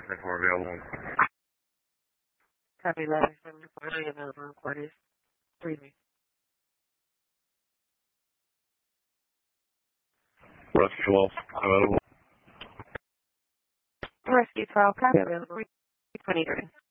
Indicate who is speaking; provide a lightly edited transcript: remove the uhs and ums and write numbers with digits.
Speaker 1: for available.
Speaker 2: Copy that. I'm reporting available in quarters. 3.
Speaker 1: Rescue 12, available.
Speaker 2: Rescue 12, copy available. 23.